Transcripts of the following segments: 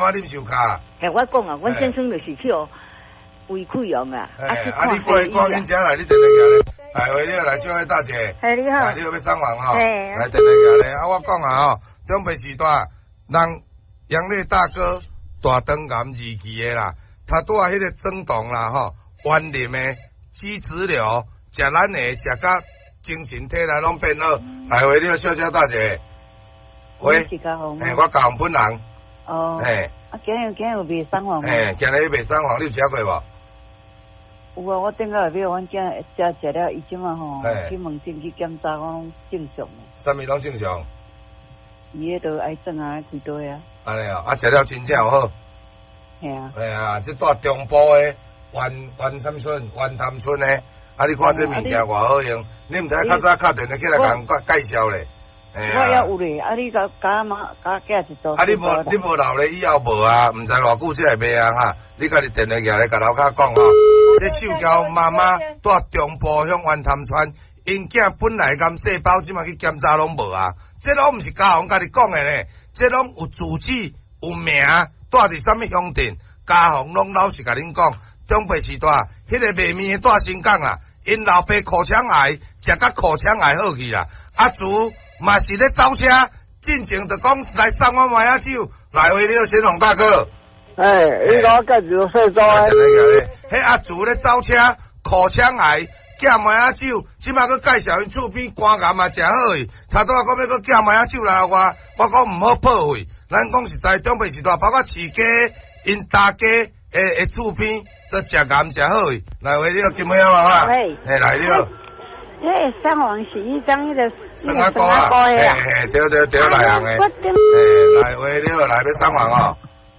妈啉手卡。 嘿，我讲啊，阮先生就是去胃溃疡啊， 你过去赶紧来，你电话拿咧。来，喂，你好，来，小妹大姐。 你好。 来，你好要上网吼。来，电话拿咧。我讲啊吼，中北时代，人杨烈大哥大肠癌二期的啦，他拄啊迄个增动啦吼，弯林的肌质瘤，食咱的食甲精神体力拢变好。来，喂，你好，小姐大姐。喂。我教红本人。 哦。今日卖送房。 今日卖送房，你有食过无？ 有啊，我顶个下晡阮食了，伊即啊吼，去门诊去检查，讲正常。 啥物拢正常？ 伊迄个癌症啊，几多啊？ 安尼哦，食了真正有好。系啊，即住中部的湾什村、湾潭村的，你看这物件偌好用，你毋知较早敲电话起来甲人介绍咧。 我也有咧，你甲寄一组。 你无留咧，以后无啊，毋知偌久才会卖啊哈。你家己电话拿来甲楼骹讲吼，这秀娇妈妈住中部乡湾潭村，因囝本来癌细胞即马去检查拢无啊，这拢毋是家红甲你讲的咧，这拢有住址有名，住伫啥物乡镇，家红拢老实甲恁讲，中北时代迄个卖面住新港啦，因老爸口腔癌食甲口腔癌好去啦，主。嘛是咧走车，进前就讲来送我麻仔酒，来回你先龙大哥。 你甲我介绍细组啊。 迄阿祖咧走车，口腔癌，寄麻仔酒，即马佮介绍因厝边肝癌嘛诚好去。他拄仔讲要佮寄麻仔酒来我讲毋好破费。咱讲实在，中北时代包括饲鸡，因大家诶厝边都食癌诚好去。来回你金妹仔妈妈。来你好。 上网是一张迄个生阿哥啊，对，来人诶，来喂，你好，来要上网哦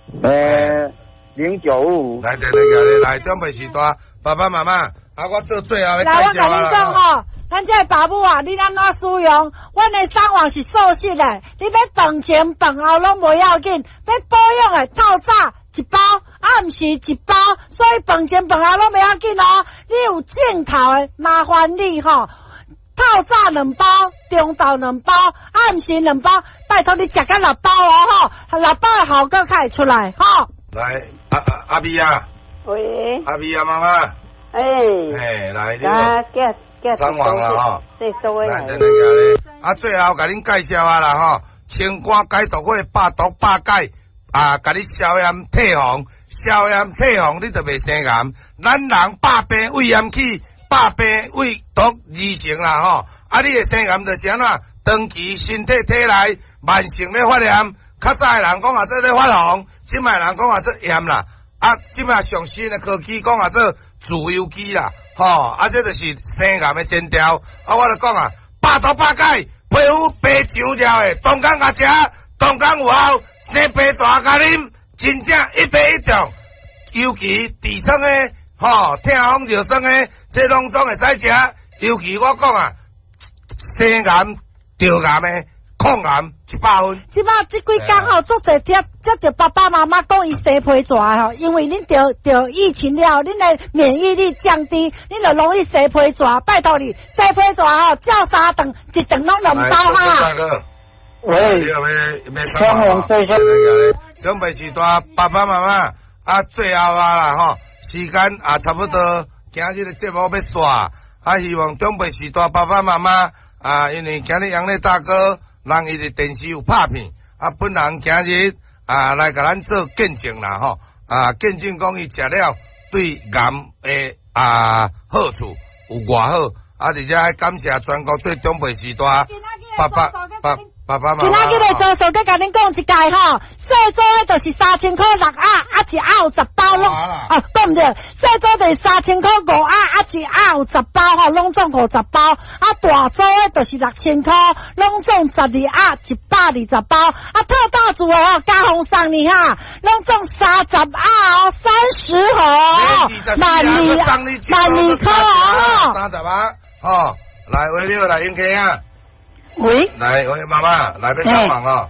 ，095， 来电话来，中北时代爸爸妈妈，我做最后的介绍啦。 来，我甲你讲吼，咱这爸母啊，你安怎使用？阮的上网是素食的，你要饭前饭后拢无要紧，要保养的透早一包，毋是一包，所以饭前饭后拢袂要紧哦。你有镜头的，麻烦你吼，透早2包，中昼2包，毋是2包，拜托你食甲6包哦吼，6包的效果才会出来吼。 来，阿咪啊， 喂， 阿咪啊妈妈，来你好，上网啦吼，来等下咧，最后甲恁介绍啊啦吼，清肝解毒火，百毒百解。甲你消炎退红，你就袂生癌。咱人百病胃炎起，百病胃毒而成啦吼。你会生癌就是安怎？长期身体体内慢性咧发炎，较早的人讲做咧发红，即摆人讲做炎啦。即摆上新的科技讲做自由基啦，吼。这就是生癌的前兆。我就讲百毒百解，皮肤白上照的，当工甲食。当工有效，生白蛇甲啉，真正一白一中。尤其痔疮的，痛风热酸的，这拢总会使食。尤其我讲生癌、着癌的，抗癌100分。 即摆即几工吼，足侪接着爸爸妈妈讲伊生皮蛇吼，因为恁得疫情了，恁的免疫力降低，恁就容易生皮蛇。拜托你，生皮蛇吼，照3顿，一顿拢2包哈。 喂，上网中北时代爸爸妈妈最后啦吼，时间差不多，今日的节目要煞，希望中北时代爸爸妈妈因为今日杨烈大哥，人伊伫电视有拍片，本人今日来甲咱做见证啦吼，见证讲伊食了对癌的好处有偌好，而且还感谢全国最中北时代爸爸妈妈， 今仔日的做数，再甲恁讲一届吼，细组的就是3000块6盒，一盒有10包拢，对毋对？细组就是3000块5盒，一盒有10包吼，拢总50包。大组的就是6000块，拢总12盒，120包。特大组的吼，加红送你哈，拢总30盒，30盒，12块哦。 30盒，来，喂，你好，来英哥啊。 喂， 来，喂，妈妈，来要上网哦。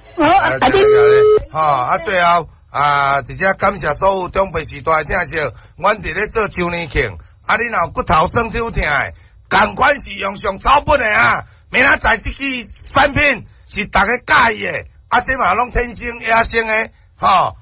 最后直接感谢所有中北时代的听众，阮伫咧做周年庆，你若有骨头酸痛痛的，赶快是用上草本的明仔载这支产品是大家介意的，这嘛拢天生野生的，